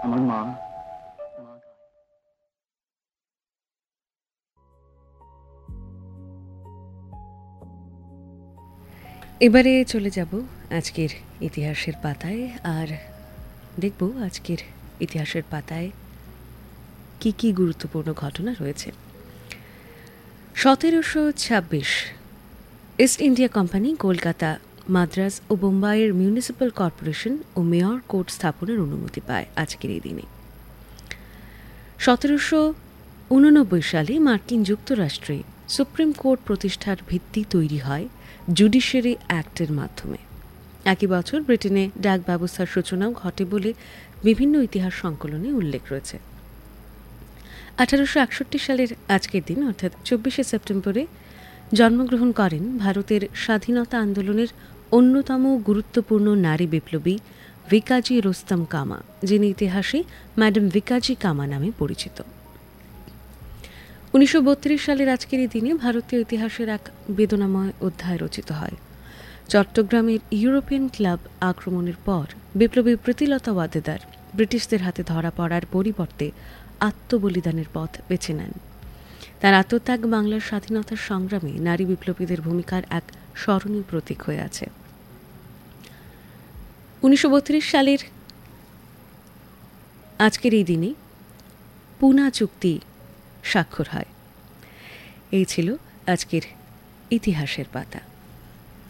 আমার মা। এবারে চলে যাব আজকের ইতিহাসের পাতায়, আর দেখব আজকের ইতিহাসের পাতায় কি কি গুরুত্বপূর্ণ ঘটনা রয়েছে। 1726 east India company Kolkata, Madras ও বোম্বাইয়ের মিউনিসিপ্যাল কর্পোরেশন ও মেয়র কোর্ট স্থাপনের অনুমতি পায় আজকের এই দিনে। 1789 সালে মার্কিন যুক্তরাষ্ট্রে সুপ্রিম কোর্ট প্রতিষ্ঠার ভিত্তি তৈরি হয় জুডিশিয়ারি অ্যাক্টের মাধ্যমে। একই বছর ব্রিটেনে ডাক ব্যবস্থার সূচনাও ঘটে বলে বিভিন্ন ইতিহাস সংকলনে উল্লেখ রয়েছে। 1861 সালের আজকের দিন অর্থাৎ 24শে সেপ্টেম্বরে জন্মগ্রহণ করেন ভারতের স্বাধীনতা আন্দোলনের অন্যতম গুরুত্বপূর্ণ নারী বিপ্লবী ভিকাজি রোস্তম কামা, যিনি ইতিহাসে ম্যাডাম ভিকাজি কামা নামে পরিচিত। 1932 সালের আজকের এই দিনে ভারতীয় ইতিহাসের এক বেদনাময় অধ্যায় রচিত হয়। চট্টগ্রামের ইউরোপিয়ান ক্লাব আক্রমণের পর বিপ্লবী প্রীতিলতা ওয়াদ্দেদার ব্রিটিশদের হাতে ধরা পড়ার পরিবর্তে আত্মবলিদানের পথ বেছে নেন। তার আত্মত্যাগ বাংলার স্বাধীনতার সংগ্রামে নারী বিপ্লবীদের ভূমিকার এক স্মরণীয় প্রতীক হয়ে আছে। 1932 সালের আজকের এই দিনে পুনা চুক্তি স্বাক্ষর হয়। এই ছিল আজকের ইতিহাসের পাতা।